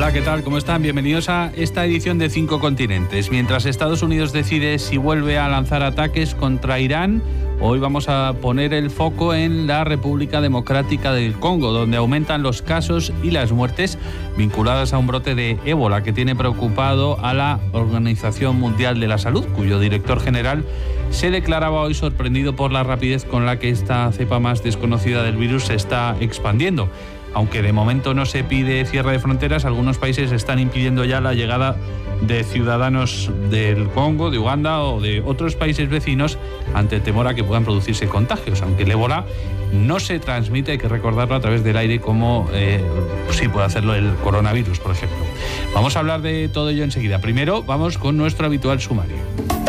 Hola, ¿qué tal? ¿Cómo están? Bienvenidos a esta edición de 5 Continentes. Mientras Estados Unidos decide si vuelve a lanzar ataques contra Irán, hoy vamos a poner el foco en la República Democrática del Congo, donde aumentan los casos y las muertes vinculadas a un brote de ébola que tiene preocupado a la Organización Mundial de la Salud, cuyo director general se declaraba hoy sorprendido por la rapidez con la que esta cepa más desconocida del virus se está expandiendo. Aunque de momento no se pide cierre de fronteras, algunos países están impidiendo ya la llegada de ciudadanos del Congo, de Uganda o de otros países vecinos ante temor a que puedan producirse contagios. Aunque el ébola no se transmite, hay que recordarlo, a través del aire como sí puede hacerlo el coronavirus, por ejemplo. Vamos a hablar de todo ello enseguida. Primero vamos con nuestro habitual sumario.